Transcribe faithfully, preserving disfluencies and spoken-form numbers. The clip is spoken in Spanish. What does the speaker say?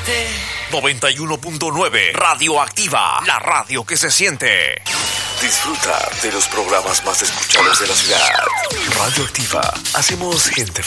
siente. noventa y uno punto nueve Radioactiva, la radio que se siente. Disfruta de los programas más escuchados de la ciudad. Radioactiva, hacemos gente feliz.